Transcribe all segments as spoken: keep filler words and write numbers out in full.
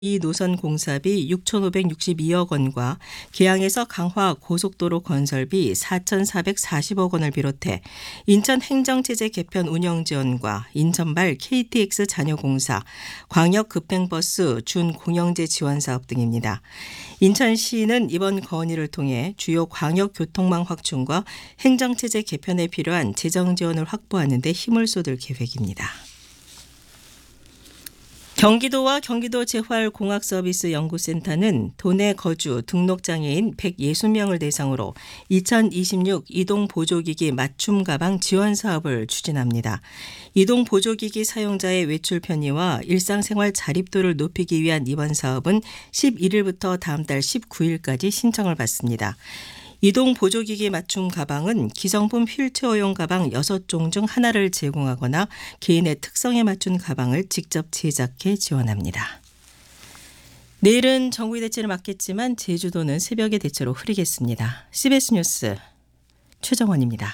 이 노선 공사비 육천오백육십이억 원과 계양에서 강화 고속도로 건설비 사천사백사십억 원을 비롯해 인천 행정체제 개편 운영 지원과 인천발 케이티엑스 잔여공사, 광역급행버스 준공영제 지원 사업 등입니다. 인천시는 이번 건의를 통해 주요 광역교통망 확충과 행정체제 개편에 필요한 재정 지원을 확보하는 데 힘을 쏟을 계획입니다. 경기도와 경기도 재활공학서비스연구센터는 도내 거주 등록장애인 백육십 명을 대상으로 이천이십육 이동보조기기 맞춤 가방 지원 사업을 추진합니다. 이동보조기기 사용자의 외출 편의와 일상생활 자립도를 높이기 위한 이번 사업은 십일 일부터 다음 달 십구 일까지 신청을 받습니다. 이동 보조기기 맞춤 가방은 기성품 휠체어용 가방 여섯 종 중 하나를 제공하거나 개인의 특성에 맞춘 가방을 직접 제작해 지원합니다. 내일은 전국이 대체를 맞겠지만 제주도는 새벽에 대체로 흐리겠습니다. 씨비에스 뉴스 최정원입니다.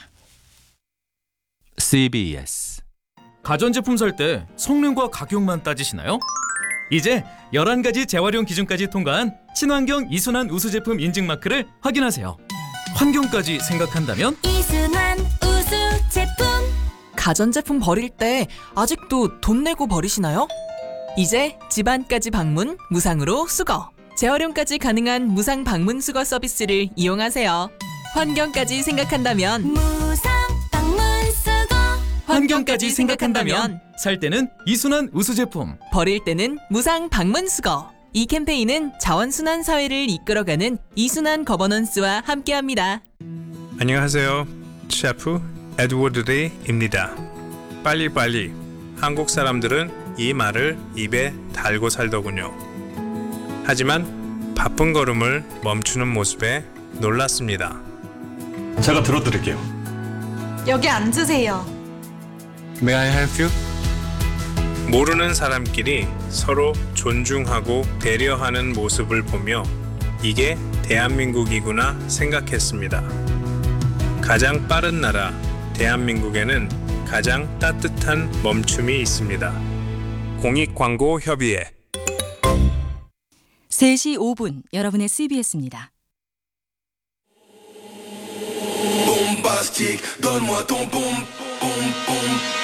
씨비에스 가전제품 살 때 성능과 가격만 따지시나요? 이제 열한 가지 재활용 기준까지 통과한 친환경 이순환 우수 제품 인증 마크를 확인하세요. 환경까지 생각한다면 이순환 우수 제품. 가전제품 버릴 때 아직도 돈 내고 버리시나요? 이제 집안까지 방문, 무상으로 수거. 재활용까지 가능한 무상 방문 수거 서비스를 이용하세요. 환경까지 생각한다면 무상 방문 수거. 환경까지 생각한다면 살 때는 이순환 우수 제품, 버릴 때는 무상 방문 수거. 이 캠페인은 자원순환 사회를 이끌어가는 이순환 거버넌스와 함께합니다. 안녕하세요. 셰프 에드워드 레이입니다. 빨리빨리. 한국 사람들은 이 말을 입에 달고 살더군요. 하지만 바쁜 걸음을 멈추는 모습에 놀랐습니다. 제가 들어드릴게요. 여기 앉으세요. May I help you? 모르는 사람끼리 서로 존중하고 배려하는 모습을 보며 이게 대한민국이구나 생각했습니다. 가장 빠른 나라 대한민국에는 가장 따뜻한 멈춤이 있습니다. 공익광고협의회. 세 시 오 분 여러분의 씨비에스입니다. Bombastique, donne-moi ton boum, boum, boum.